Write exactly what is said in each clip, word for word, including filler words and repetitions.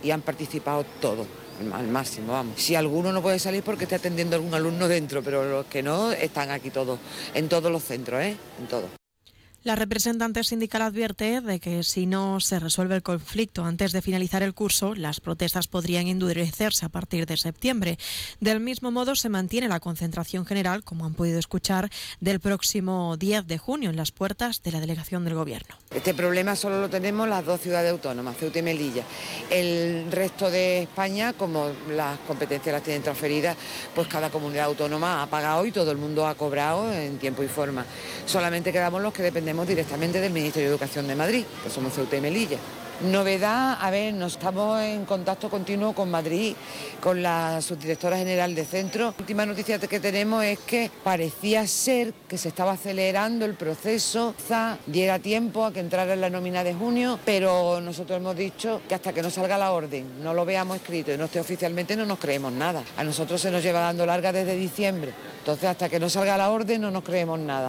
y han participado todos. Al máximo, vamos. Si alguno no puede salir porque está atendiendo a algún alumno dentro, pero los que no están aquí todos, en todos los centros, ¿eh? En todos. La representante sindical advierte de que si no se resuelve el conflicto antes de finalizar el curso, las protestas podrían endurecerse a partir de septiembre. Del mismo modo, se mantiene la concentración general, como han podido escuchar, del próximo diez de junio en las puertas de la delegación del Gobierno. Este problema solo lo tenemos las dos ciudades autónomas, Ceuta y Melilla. El resto de España, como las competencias las tienen transferidas, pues cada comunidad autónoma ha pagado y todo el mundo ha cobrado en tiempo y forma. Solamente quedamos los que dependemos directamente del Ministerio de Educación de Madrid, que somos Ceuta y Melilla. Novedad, a ver, nos estamos en contacto continuo con Madrid, con la subdirectora general de centro. La última noticia que tenemos es que parecía ser que se estaba acelerando el proceso, quizá diera tiempo a que entrara en la nómina de junio, pero nosotros hemos dicho que hasta que no salga la orden, no lo veamos escrito y no esté oficialmente, no nos creemos nada. A nosotros se nos lleva dando larga desde diciembre, entonces hasta que no salga la orden no nos creemos nada.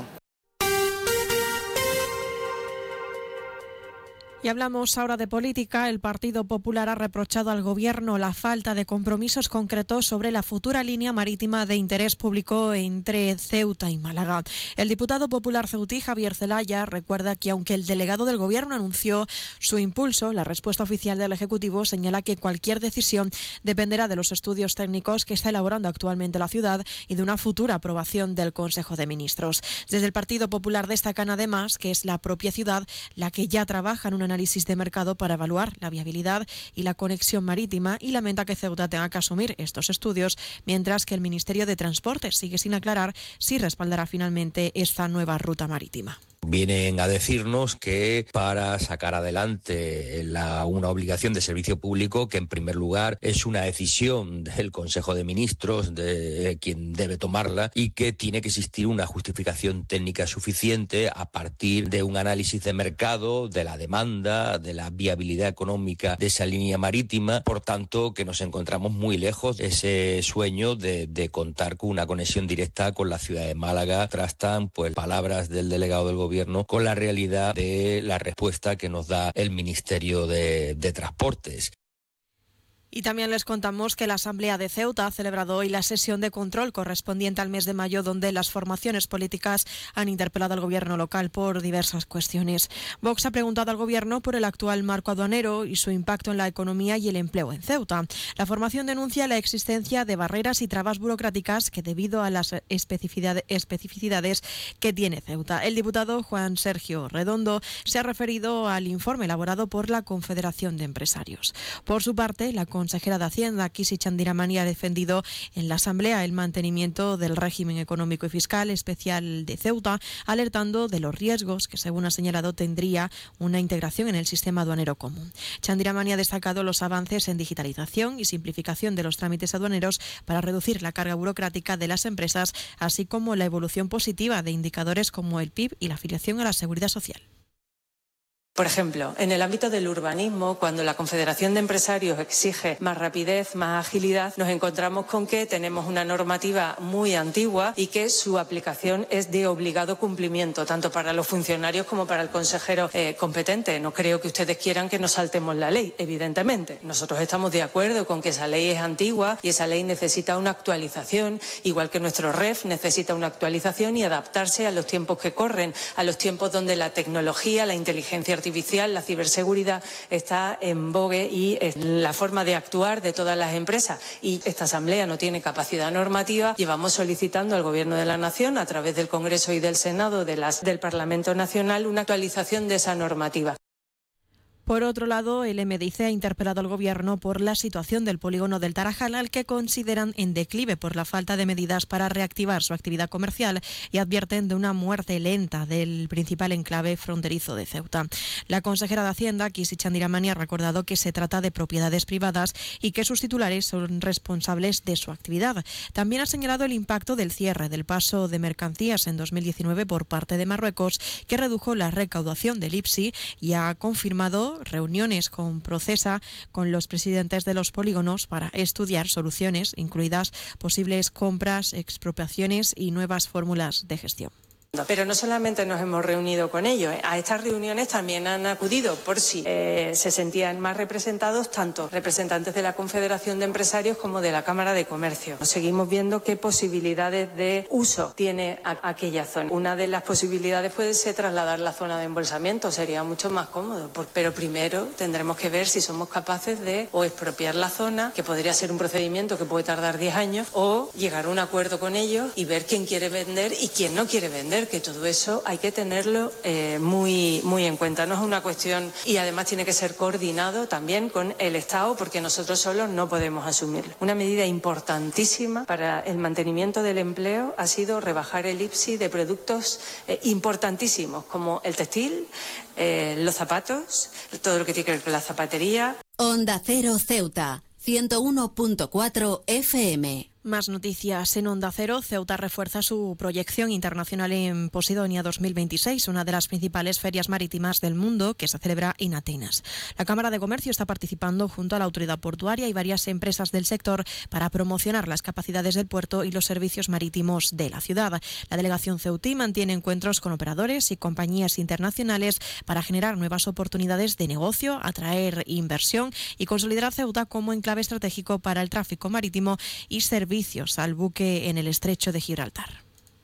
Y hablamos ahora de política. El Partido Popular ha reprochado al Gobierno la falta de compromisos concretos sobre la futura línea marítima de interés público entre Ceuta y Málaga. El diputado popular ceutí, Javier Zelaya, recuerda que aunque el delegado del Gobierno anunció su impulso, la respuesta oficial del Ejecutivo señala que cualquier decisión dependerá de los estudios técnicos que está elaborando actualmente la ciudad y de una futura aprobación del Consejo de Ministros. Desde el Partido Popular destacan además que es la propia ciudad la que ya trabaja en una análisis de mercado para evaluar la viabilidad y la conexión marítima y lamenta que Ceuta tenga que asumir estos estudios, mientras que el Ministerio de Transportes sigue sin aclarar si respaldará finalmente esta nueva ruta marítima. Vienen a decirnos que para sacar adelante la, una obligación de servicio público, que en primer lugar es una decisión del Consejo de Ministros, de quien debe tomarla, y que tiene que existir una justificación técnica suficiente a partir de un análisis de mercado, de la demanda, de la viabilidad económica de esa línea marítima. Por tanto, que nos encontramos muy lejos de ese sueño de, de contar con una conexión directa con la ciudad de Málaga. Trastan, pues, palabras del delegado del Gobierno con la realidad de la respuesta que nos da el Ministerio de, de Transportes. Y también les contamos que la Asamblea de Ceuta ha celebrado hoy la sesión de control correspondiente al mes de mayo, donde las formaciones políticas han interpelado al Gobierno local por diversas cuestiones. Vox ha preguntado al Gobierno por el actual marco aduanero y su impacto en la economía y el empleo en Ceuta. La formación denuncia la existencia de barreras y trabas burocráticas que, debido a las especificidades, especificidades que tiene Ceuta. El diputado Juan Sergio Redondo se ha referido al informe elaborado por la Confederación de Empresarios. Por su parte, la consejera de Hacienda, Kisi Chandiramani, ha defendido en la Asamblea el mantenimiento del régimen económico y fiscal especial de Ceuta, alertando de los riesgos que, según ha señalado, tendría una integración en el sistema aduanero común. Chandiramani ha destacado los avances en digitalización y simplificación de los trámites aduaneros para reducir la carga burocrática de las empresas, así como la evolución positiva de indicadores como el P I B y la afiliación a la Seguridad Social. Por ejemplo, en el ámbito del urbanismo, cuando la Confederación de Empresarios exige más rapidez, más agilidad, nos encontramos con que tenemos una normativa muy antigua y que su aplicación es de obligado cumplimiento, tanto para los funcionarios como para el consejero eh, competente. No creo que ustedes quieran que nos saltemos la ley, evidentemente. Nosotros estamos de acuerdo con que esa ley es antigua y esa ley necesita una actualización, igual que nuestro R E F necesita una actualización y adaptarse a los tiempos que corren, a los tiempos donde la tecnología, la inteligencia artificial, artificial, la ciberseguridad está en vogue y es la forma de actuar de todas las empresas. Y esta Asamblea no tiene capacidad normativa. Llevamos solicitando al Gobierno de la Nación, a través del Congreso y del Senado, de las, del Parlamento Nacional, una actualización de esa normativa. Por otro lado, el M D I C ha interpelado al Gobierno por la situación del polígono del Tarajal, al que consideran en declive por la falta de medidas para reactivar su actividad comercial, y advierten de una muerte lenta del principal enclave fronterizo de Ceuta. La consejera de Hacienda, Kisi Chandiramani, ha recordado que se trata de propiedades privadas y que sus titulares son responsables de su actividad. También ha señalado el impacto del cierre del paso de mercancías en dos mil diecinueve por parte de Marruecos, que redujo la recaudación del I P S I, y ha confirmado reuniones con Procesa, con los presidentes de los polígonos, para estudiar soluciones, incluidas posibles compras, expropiaciones y nuevas fórmulas de gestión. Pero no solamente nos hemos reunido con ellos, ¿eh? A estas reuniones también han acudido, por si eh, se sentían más representados, tanto representantes de la Confederación de Empresarios como de la Cámara de Comercio. Seguimos viendo qué posibilidades de uso tiene a, aquella zona. Una de las posibilidades puede ser trasladar la zona de embolsamiento, sería mucho más cómodo. Por, pero primero tendremos que ver si somos capaces de o expropiar la zona, que podría ser un procedimiento que puede tardar diez años, o llegar a un acuerdo con ellos y ver quién quiere vender y quién no quiere vender, que todo eso hay que tenerlo eh, muy, muy en cuenta. No es una cuestión, y además tiene que ser coordinado también con el Estado, porque nosotros solos no podemos asumirlo. Una medida importantísima para el mantenimiento del empleo ha sido rebajar el I P S I de productos eh, importantísimos como el textil, eh, los zapatos, todo lo que tiene que ver con la zapatería. Onda Cero Ceuta, ciento uno punto cuatro F M. Más noticias en Onda Cero. Ceuta refuerza su proyección internacional en Posidonia dos mil veintiséis, una de las principales ferias marítimas del mundo que se celebra en Atenas. La Cámara de Comercio está participando junto a la autoridad portuaria y varias empresas del sector para promocionar las capacidades del puerto y los servicios marítimos de la ciudad. La delegación ceutí mantiene encuentros con operadores y compañías internacionales para generar nuevas oportunidades de negocio, atraer inversión y consolidar a Ceuta como enclave estratégico para el tráfico marítimo y servicios al buque en el estrecho de Gibraltar.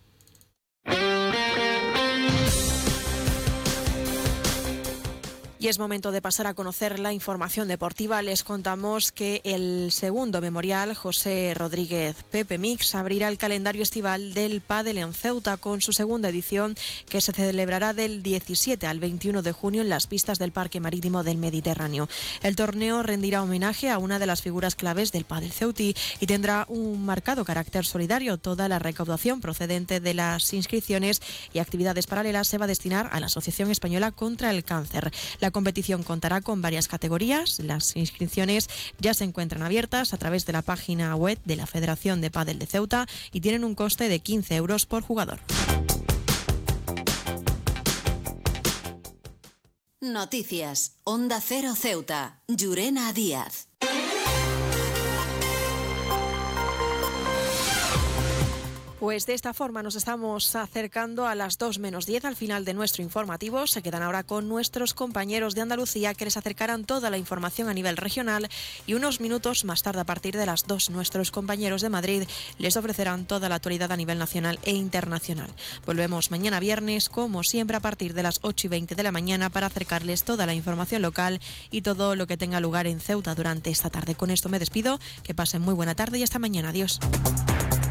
Y es momento de pasar a conocer la información deportiva. Les contamos que el segundo memorial José Rodríguez Pepe Mix abrirá el calendario estival del pádel en Ceuta con su segunda edición, que se celebrará del diecisiete al veintiuno de junio en las pistas del Parque Marítimo del Mediterráneo. El torneo rendirá homenaje a una de las figuras claves del pádel ceutí y tendrá un marcado carácter solidario. Toda la recaudación procedente de las inscripciones y actividades paralelas se va a destinar a la Asociación Española contra el Cáncer. La competición contará con varias categorías. Las inscripciones ya se encuentran abiertas a través de la página web de la Federación de Pádel de Ceuta y tienen un coste de quince euros por jugador. Noticias. Onda Cero Ceuta. Llurena Díaz. Pues de esta forma nos estamos acercando a las dos menos diez al final de nuestro informativo. Se quedan ahora con nuestros compañeros de Andalucía que les acercarán toda la información a nivel regional y unos minutos más tarde, a partir de las dos, nuestros compañeros de Madrid les ofrecerán toda la actualidad a nivel nacional e internacional. Volvemos mañana viernes, como siempre, a partir de las ocho y veinte de la mañana para acercarles toda la información local y todo lo que tenga lugar en Ceuta durante esta tarde. Con esto me despido, que pasen muy buena tarde y hasta mañana. Adiós.